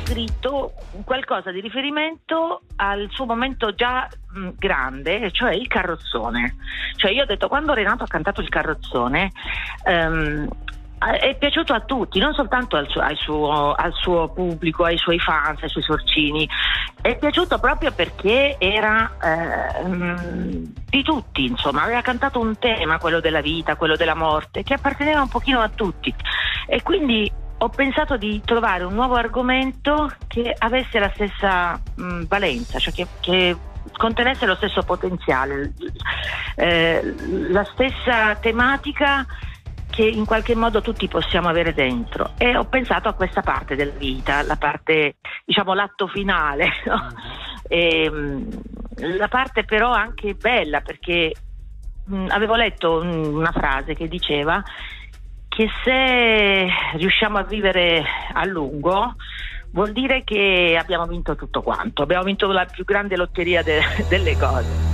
scritto qualcosa di riferimento al suo momento già grande, cioè il carrozzone. Cioè io ho detto, quando Renato ha cantato il carrozzone, è piaciuto a tutti, non soltanto al suo pubblico, ai suoi fans, ai suoi sorcini. È piaciuto proprio perché era di tutti, insomma, aveva cantato un tema, quello della vita, quello della morte, che apparteneva un pochino a tutti. E quindi ho pensato di trovare un nuovo argomento che avesse la stessa valenza, cioè che contenesse lo stesso potenziale, la stessa tematica che in qualche modo tutti possiamo avere dentro. E ho pensato a questa parte della vita, la parte, diciamo, l'atto finale, no? La parte però anche bella, perché avevo letto una frase che diceva che se riusciamo a vivere a lungo vuol dire che abbiamo vinto tutto quanto, abbiamo vinto la più grande lotteria delle cose.